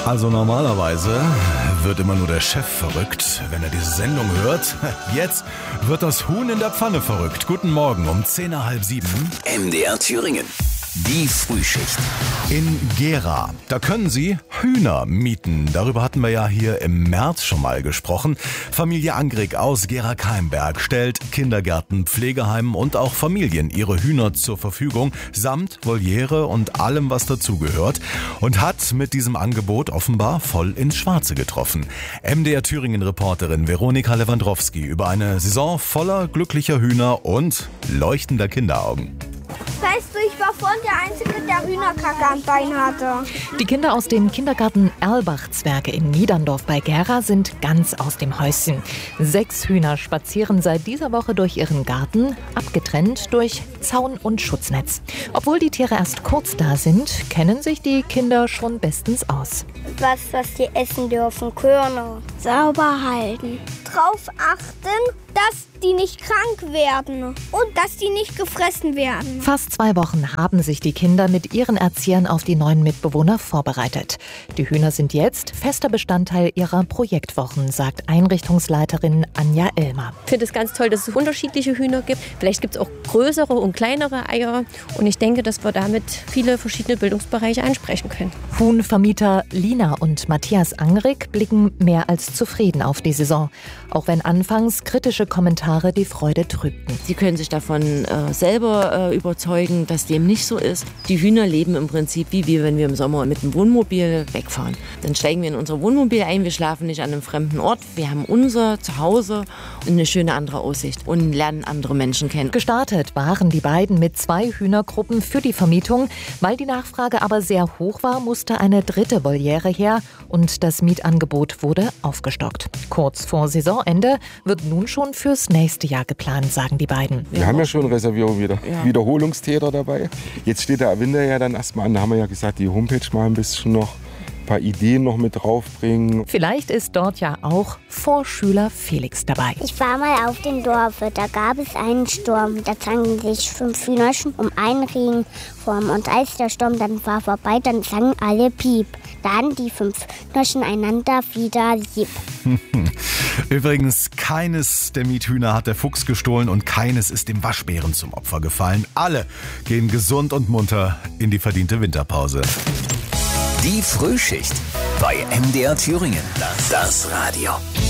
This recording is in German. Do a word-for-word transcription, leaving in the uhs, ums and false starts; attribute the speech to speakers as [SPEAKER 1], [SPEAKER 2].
[SPEAKER 1] Also normalerweise wird immer nur der Chef verrückt, wenn er diese Sendung hört. Jetzt wird das Huhn in der Pfanne verrückt. Guten Morgen um zehn nach halb sieben.
[SPEAKER 2] M D R Thüringen. Die Frühschicht.
[SPEAKER 1] In Gera, da können Sie Hühner mieten. Darüber hatten wir ja hier im März schon mal gesprochen. Familie Angrig aus Gera-Keimberg stellt Kindergärten, Pflegeheimen und auch Familien ihre Hühner zur Verfügung, samt Voliere und allem, was dazugehört. Und hat mit diesem Angebot offenbar voll ins Schwarze getroffen. M D R Thüringen-Reporterin Veronika Lewandowski über eine Saison voller glücklicher Hühner und leuchtender Kinderaugen.
[SPEAKER 3] Weißt du, ich war vorhin der Einzige, der Hühnerkacke am Bein hatte.
[SPEAKER 4] Die Kinder aus dem Kindergarten Erlbach-Zwerge in Niederndorf bei Gera sind ganz aus dem Häuschen. Sechs Hühner spazieren seit dieser Woche durch ihren Garten, abgetrennt durch Zaun und Schutznetz. Obwohl die Tiere erst kurz da sind, kennen sich die Kinder schon bestens aus.
[SPEAKER 3] Was, was die essen dürfen, Körner. Sauber halten. Drauf achten, dass die nicht krank werden und dass die nicht gefressen werden.
[SPEAKER 4] Fast zwei Wochen haben sich die Kinder mit ihren Erziehern auf die neuen Mitbewohner vorbereitet. Die Hühner sind jetzt fester Bestandteil ihrer Projektwochen, sagt Einrichtungsleiterin Anja Elmer.
[SPEAKER 5] Ich finde es ganz toll, dass es unterschiedliche Hühner gibt. Vielleicht gibt es auch größere und kleinere Eier. Und ich denke, dass wir damit viele verschiedene Bildungsbereiche ansprechen können.
[SPEAKER 4] Huhnvermieter Lina und Matthias Angrig blicken mehr als zufrieden auf die Saison. Auch wenn anfangs kritische Kommentare die Freude trübten.
[SPEAKER 6] Sie können sich davon äh, selber äh, überzeugen, dass dem nicht so ist. Die Hühner leben im Prinzip wie wir, wenn wir im Sommer mit dem Wohnmobil wegfahren. Dann steigen wir in unser Wohnmobil ein, wir schlafen nicht an einem fremden Ort. Wir haben unser Zuhause und eine schöne andere Aussicht und lernen andere Menschen kennen.
[SPEAKER 4] Gestartet waren die beiden mit zwei Hühnergruppen für die Vermietung. Weil die Nachfrage aber sehr hoch war, musste eine dritte Voliere her und das Mietangebot wurde aufgestockt. Kurz vor Saisonende wird nun schon fürs nächste Jahr geplant, sagen die beiden.
[SPEAKER 7] Wir haben ja schon Reservierung wieder.
[SPEAKER 6] Ja.
[SPEAKER 7] Wiederholungstäter dabei. Jetzt steht der Winter ja dann erstmal an. Da haben wir ja gesagt, die Homepage mal ein bisschen noch ein paar Ideen noch mit draufbringen.
[SPEAKER 4] Vielleicht ist dort ja auch Vorschüler Felix dabei.
[SPEAKER 3] Ich war mal auf dem Dorf, da gab es einen Sturm. Da zangen sich fünf Hühnerchen um einen Regenwurm. Und als der Sturm dann war vorbei, dann sangen alle Piep. Dann die fünf Hühnerchen einander wieder lieb.
[SPEAKER 1] Übrigens, keines der Miethühner hat der Fuchs gestohlen und keines ist dem Waschbären zum Opfer gefallen. Alle gehen gesund und munter in die verdiente Winterpause.
[SPEAKER 2] Die Frühschicht bei M D R Thüringen. Das Radio.